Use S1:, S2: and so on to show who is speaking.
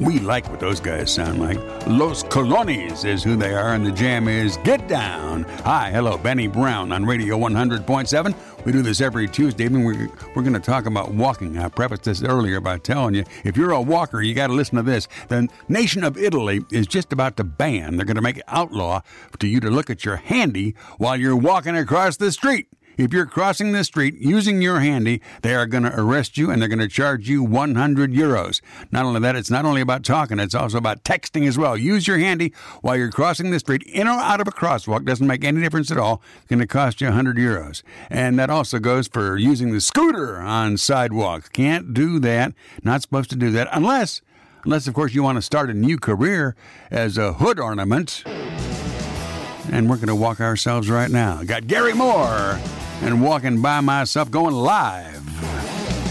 S1: We like what those guys sound like. Los Colones is who they are, and the jam is Get Down. Hi, hello, Benny Brown on Radio 100.7. We do this every Tuesday evening. We're going to talk about walking. I prefaced this earlier by telling you, if you're a walker, you got to listen to this. The nation of Italy is just about to ban. They're going to make it outlaw to you to look at your handy while you're walking across the street. If you're crossing the street using your handy, they are going to arrest you and they're going to charge you 100 euros. Not only that, it's not only about talking, it's also about texting as well. Use your handy while you're crossing the street in or out of a crosswalk. Doesn't make any difference at all. It's going to cost you 100 euros. And that also goes for using the scooter on sidewalks. Can't do that. Not supposed to do that unless, of course, you want to start a new career as a hood ornament. And we're going to walk ourselves right now. Got Gary Moore and Walking By Myself going live.